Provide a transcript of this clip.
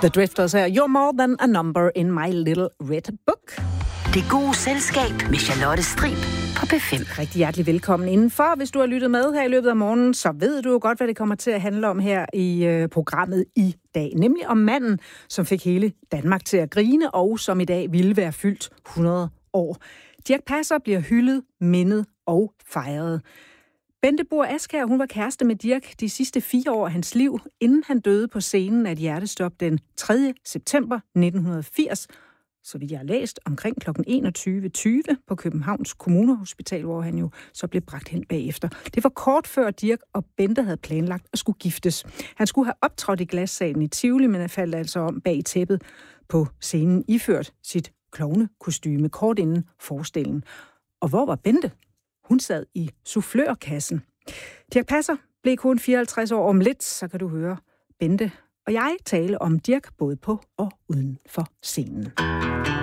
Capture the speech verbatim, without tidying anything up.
The Drifters her. You're more than a number in my little red book. Det gode selskab med Charlotte Strib på P fem. Rigtig hjertelig velkommen indenfor. Hvis du har lyttet med her i løbet af morgenen, så ved du jo godt, hvad det kommer til at handle om her i øh, programmet i dag. Nemlig om manden, som fik hele Danmark til at grine, og som i dag ville være fyldt hundrede år. Dirch Passer bliver hyldet, mindet og fejret. Bente Boer Askjær, hun var kæreste med Dirch de sidste fire år af hans liv, inden han døde på scenen af et hjertestop den tredje september nitten firs. Så vidt jeg har læst, omkring klokken enogtyve tyve på Københavns Kommunehospital, hvor han jo så blev bragt hen bagefter. Det var kort før Dirch og Bente havde planlagt at skulle giftes. Han skulle have optrådt i glassalen i Tivoli, men han faldt altså om bag tæppet på scenen, iført sit klovnekostyme kort inden forestillingen. Og hvor var Bente? Hun sad i soufflørkassen. Dirch Passer blev kun fireoghalvtreds år. Om lidt, så kan du høre Bente og jeg tale om Dirch både på og uden for scenen.